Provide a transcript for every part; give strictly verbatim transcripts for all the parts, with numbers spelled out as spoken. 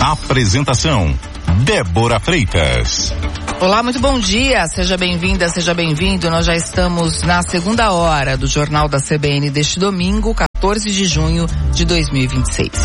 Apresentação: Débora Freitas. Olá, muito bom dia, seja bem-vinda, seja bem-vindo. Nós já estamos na segunda hora do Jornal da C B N deste domingo, quatorze de junho de dois mil e vinte e seis.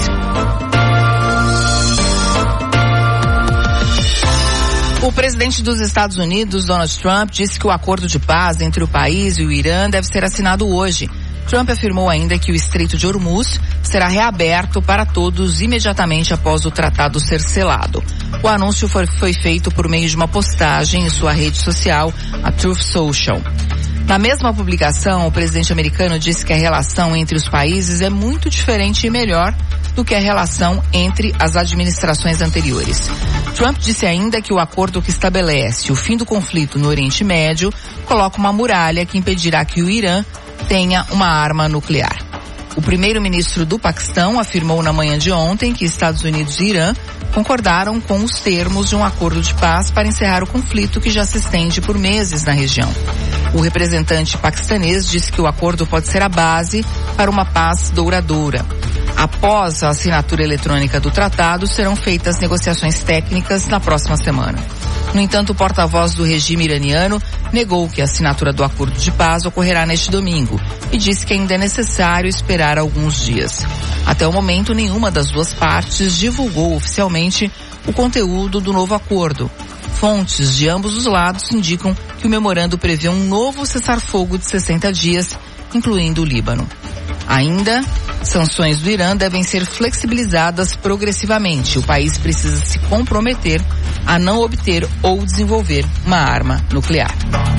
O presidente dos Estados Unidos, Donald Trump, disse que o acordo de paz entre o país e o Irã deve ser assinado hoje. Trump afirmou ainda que o Estreito de Hormuz será reaberto para todos imediatamente após o tratado ser selado. O anúncio foi, foi feito por meio de uma postagem em sua rede social, a Truth Social. Na mesma publicação, o presidente americano disse que a relação entre os países é muito diferente e melhor do que a relação entre as administrações anteriores. Trump disse ainda que o acordo que estabelece o fim do conflito no Oriente Médio coloca uma muralha que impedirá que o Irã tenha uma arma nuclear. O primeiro-ministro do Paquistão afirmou na manhã de ontem que Estados Unidos e Irã concordaram com os termos de um acordo de paz para encerrar o conflito que já se estende por meses na região. O representante paquistanês disse que o acordo pode ser a base para uma paz duradoura. Após a assinatura eletrônica do tratado, serão feitas negociações técnicas na próxima semana. No entanto, o porta-voz do regime iraniano negou que a assinatura do acordo de paz ocorrerá neste domingo e disse que ainda é necessário esperar alguns dias. Até o momento, nenhuma das duas partes divulgou oficialmente o conteúdo do novo acordo. Fontes de ambos os lados indicam que o memorando prevê um novo cessar-fogo de sessenta dias, incluindo o Líbano. Ainda, sanções do Irã devem ser flexibilizadas progressivamente. O país precisa se comprometer a não obter ou desenvolver uma arma nuclear.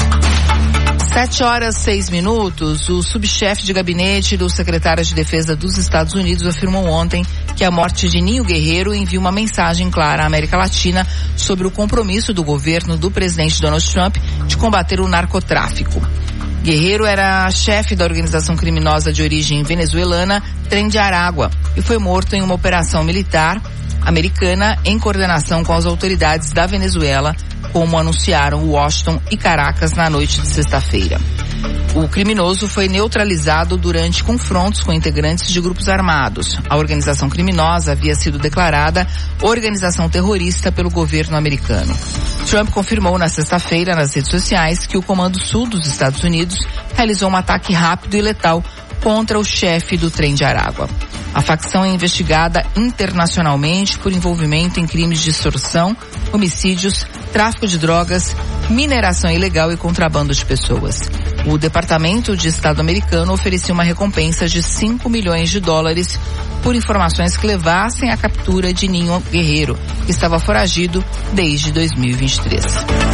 Sete horas, seis minutos. O subchefe de gabinete do secretário de Defesa dos Estados Unidos afirmou ontem que a morte de Ninho Guerreiro envia uma mensagem clara à América Latina sobre o compromisso do governo do presidente Donald Trump de combater o narcotráfico. Guerreiro era chefe da organização criminosa de origem venezuelana Tren de Aragua e foi morto em uma operação militar americana em coordenação com as autoridades da Venezuela, como anunciaram Washington e Caracas na noite de sexta-feira. O criminoso foi neutralizado durante confrontos com integrantes de grupos armados. A organização criminosa havia sido declarada organização terrorista pelo governo americano. Trump confirmou na sexta-feira nas redes sociais que o Comando Sul dos Estados Unidos realizou um ataque rápido e letal contra o chefe do Trem de Aragua. A facção é investigada internacionalmente por envolvimento em crimes de extorsão, homicídios, tráfico de drogas, mineração ilegal e contrabando de pessoas. O Departamento de Estado americano oferecia uma recompensa de cinco milhões de dólares por informações que levassem à captura de Ninho Guerreiro, que estava foragido desde dois mil e vinte e três.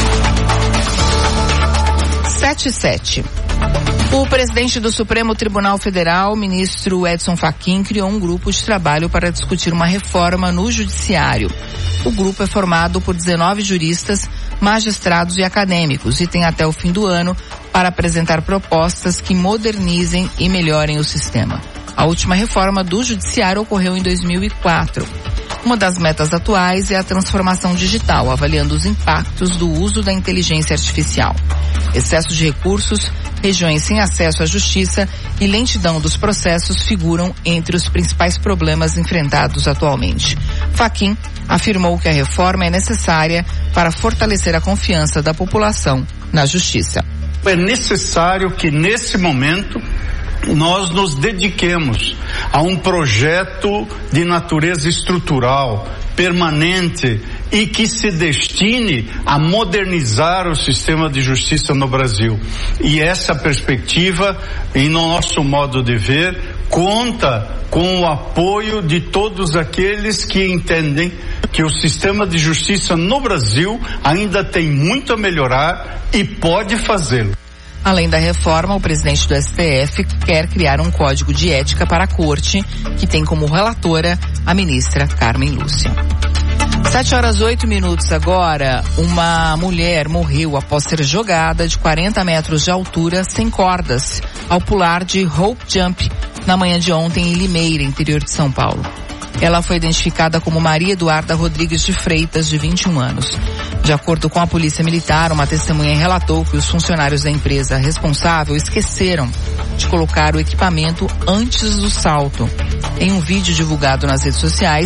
sete e sete. O presidente do Supremo Tribunal Federal, ministro Edson Fachin, criou um grupo de trabalho para discutir uma reforma no judiciário. O grupo é formado por dezenove juristas, magistrados e acadêmicos e tem até o fim do ano para apresentar propostas que modernizem e melhorem o sistema. A última reforma do judiciário ocorreu em dois mil e quatro. Uma das metas atuais é a transformação digital, avaliando os impactos do uso da inteligência artificial. Excesso de recursos, regiões sem acesso à justiça e lentidão dos processos figuram entre os principais problemas enfrentados atualmente. Fachin afirmou que a reforma é necessária para fortalecer a confiança da população na justiça. É necessário que, nesse momento, nós nos dediquemos a um projeto de natureza estrutural, permanente e que se destine a modernizar o sistema de justiça no Brasil. E essa perspectiva, em nosso modo de ver, conta com o apoio de todos aqueles que entendem que o sistema de justiça no Brasil ainda tem muito a melhorar e pode fazê-lo. Além da reforma, o presidente do S T F quer criar um código de ética para a corte, que tem como relatora a ministra Carmen Lúcia. Sete horas, oito minutos agora. Uma mulher morreu após ser jogada de quarenta metros de altura sem cordas ao pular de rope jump na manhã de ontem em Limeira, interior de São Paulo. Ela foi identificada como Maria Eduarda Rodrigues de Freitas, de vinte e um anos. De acordo com a Polícia Militar, uma testemunha relatou que os funcionários da empresa responsável esqueceram de colocar o equipamento antes do salto. Em um vídeo divulgado nas redes sociais,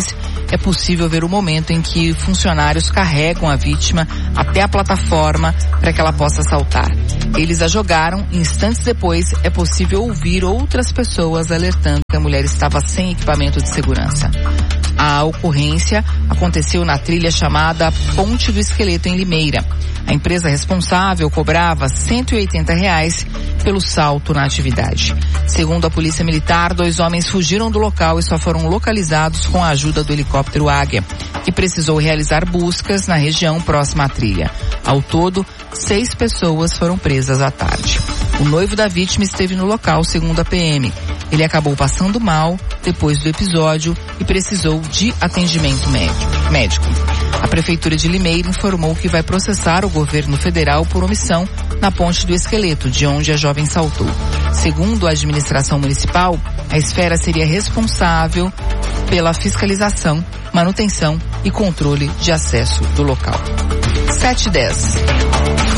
é possível ver o momento em que funcionários carregam a vítima até a plataforma para que ela possa saltar. Eles a jogaram e instantes depois é possível ouvir outras pessoas alertando que a mulher estava sem equipamento de segurança. A ocorrência aconteceu na trilha chamada Ponte do Esqueleto, em Limeira. A empresa responsável cobrava cento e oitenta reais pelo salto na atividade. Segundo a Polícia Militar, dois homens fugiram do local e só foram localizados com a ajuda do helicóptero Águia, que precisou realizar buscas na região próxima à trilha. Ao todo, seis pessoas foram presas à tarde. O noivo da vítima esteve no local, segundo a P M. Ele acabou passando mal depois do episódio e precisou de atendimento médico. A Prefeitura de Limeira informou que vai processar o governo federal por omissão na Ponte do Esqueleto, de onde a jovem saltou. Segundo a administração municipal, a esfera seria responsável pela fiscalização, manutenção e controle de acesso do local. sete e dez.